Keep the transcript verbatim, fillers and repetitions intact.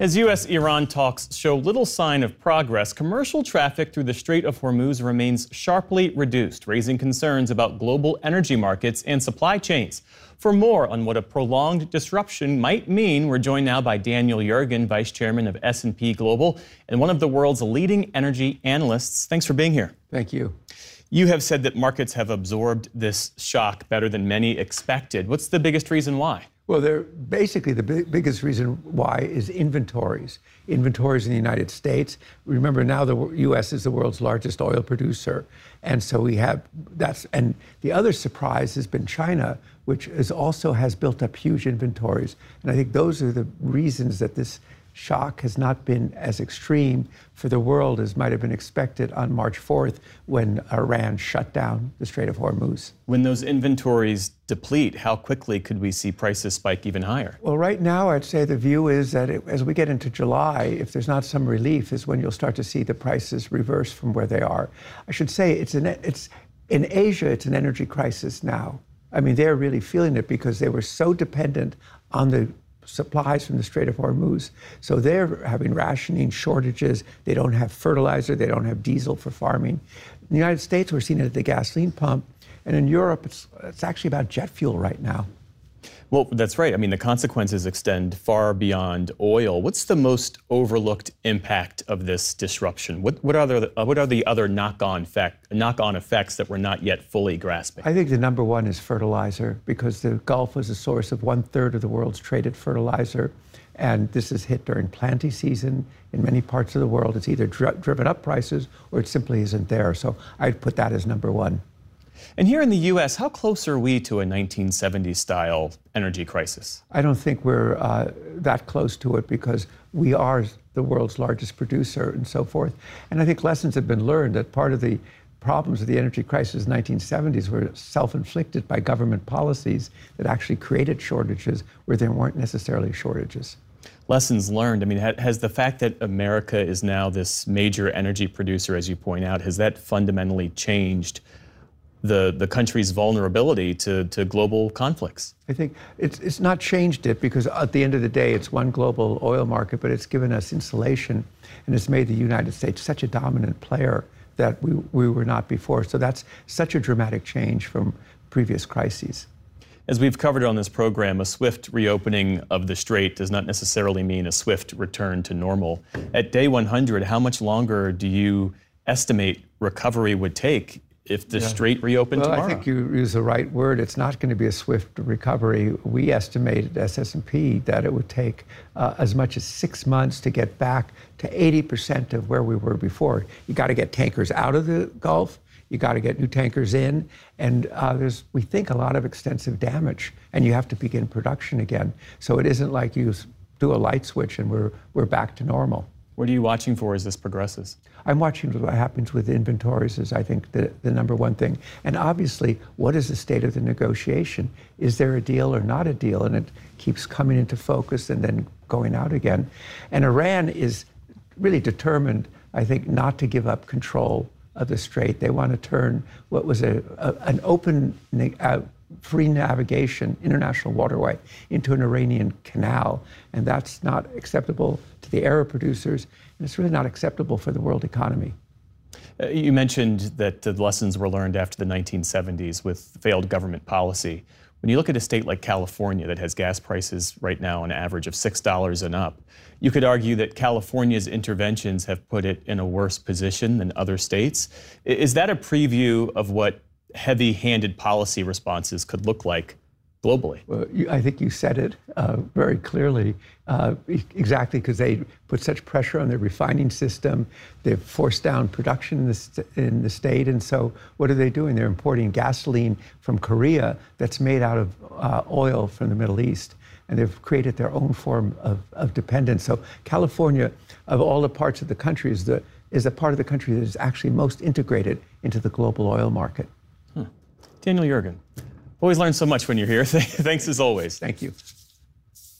As U S Iran talks show little sign of progress, commercial traffic through the Strait of Hormuz remains sharply reduced, raising concerns about global energy markets and supply chains. For more on what a prolonged disruption might mean, we're joined now by Daniel Yergin, Vice Chairman of S and P Global and one of the world's leading energy analysts. Thanks for being here. Thank you. You have said that markets have absorbed this shock better than many expected. What's the biggest reason why? Well, they're basically the big, biggest reason why is inventories. Inventories in the United States. Remember, now the U S is the world's largest oil producer. And so we have that's, and the other surprise has been China, which is also has built up huge inventories. And I think those are the reasons that this shock has not been as extreme for the world as might have been expected on March fourth when Iran shut down the Strait of Hormuz. When those inventories deplete, how quickly could we see prices spike even higher? Well, right now, I'd say the view is that it, as we get into July, if there's not some relief, is when you'll start to see the prices reverse from where they are. I should say it's an, it's in Asia, it's an energy crisis now. I mean, they're really feeling it because they were so dependent on the supplies from the Strait of Hormuz. So they're having rationing, shortages. They don't have fertilizer. They don't have diesel for farming. In the United States, we're seeing it at the gasoline pump. And in Europe, it's, it's actually about jet fuel right now. Well, that's right. I mean, the consequences extend far beyond oil. What's the most overlooked impact of this disruption? What, what, are, the, uh, what are the other knock-on effect, knock-on effects that we're not yet fully grasping? I think the number one is fertilizer, because the Gulf was a source of one-third of the world's traded fertilizer. And this is hit during planting season in many parts of the world. It's either dri- driven up prices or it simply isn't there. So I'd put that as number one. And here in the U S, how close are we to a nineteen seventies-style energy crisis? I don't think we're uh, that close to it because we are the world's largest producer and so forth. And I think lessons have been learned that part of the problems of the energy crisis in the nineteen seventies were self-inflicted by government policies that actually created shortages where there weren't necessarily shortages. Lessons learned. I mean, has the fact that America is now this major energy producer, as you point out, has that fundamentally changed the, the country's vulnerability to, to global conflicts? I think it's, it's not changed it because at the end of the day, it's one global oil market, but it's given us insulation and it's made the United States such a dominant player that we, we were not before. So that's such a dramatic change from previous crises. As we've covered on this program, a swift reopening of the Strait does not necessarily mean a swift return to normal. At day one hundred, how much longer do you estimate recovery would take if the yeah. Strait reopened well, tomorrow? I think you use the right word. It's not going to be a swift recovery. We estimated at S and P that it would take uh, as much as six months to get back to eighty percent of where we were before. You got to get tankers out of the Gulf. You got to get new tankers in. And uh, there's, we think, a lot of extensive damage. And you have to begin production again. So it isn't like you do a light switch and we're, we're back to normal. What are you watching for as this progresses? I'm watching what happens with inventories is, I think, the, the number one thing. And obviously, what is the state of the negotiation? Is there a deal or not a deal? And it keeps coming into focus and then going out again. And Iran is really determined, I think, not to give up control of the Strait. They want to turn what was a, a an open, uh, free navigation international waterway into an Iranian canal. And that's not acceptable to the Arab producers, and it's really not acceptable for the world economy. Uh, you mentioned that the lessons were learned after the nineteen seventies with failed government policy. When you look at a state like California that has gas prices right now on average of six dollars and up, you could argue that California's interventions have put it in a worse position than other states. Is that a preview of what heavy-handed policy responses could look like globally? Well, you, I think you said it uh, very clearly, uh, exactly, because they put such pressure on their refining system. They've forced down production in the, st- in the state. And so what are they doing? They're importing gasoline from Korea that's made out of uh, oil from the Middle East. And they've created their own form of, of dependence. So California, of all the parts of the country, is the, is the part of the country that is actually most integrated into the global oil market. Huh. Daniel Yergin. Always learn so much when you're here. Thanks as always. Thank you.